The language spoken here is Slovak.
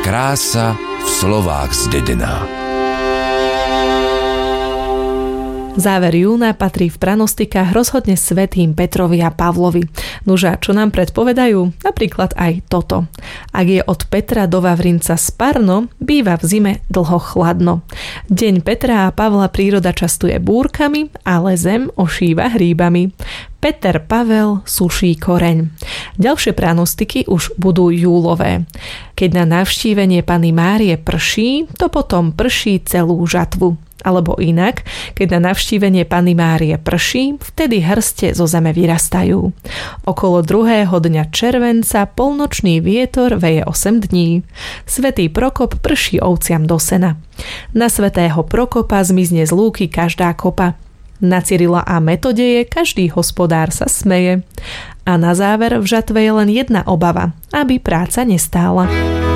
Krása v slovách z Dedena. Záver júna patrí v pranostikách rozhodne svätým Petrovi a Pavlovi. Nuža, čo nám predpovedajú? Napríklad aj toto. Ak je od Petra do Vavrinca spárno, býva v zime dlho chladno. Deň Petra a Pavla príroda častuje búrkami, ale zem ošíva hríbami. Peter Pavel suší koreň. Ďalšie pranostiky už budú júlové. Keď na navštívenie Panny Márie prší, to potom prší celú žatvu. Alebo inak, keď na navštívenie Panny Márie prší, vtedy hrste zo zeme vyrastajú. Okolo 2. dňa červenca polnočný vietor veje 8 dní. Svätý Prokop prší ovciam do sena. Na svätého Prokopa zmizne z lúky každá kopa. Na Cyrila a Metodeje každý hospodár sa smeje. A na záver v žatve je len jedna obava, aby práca nestála.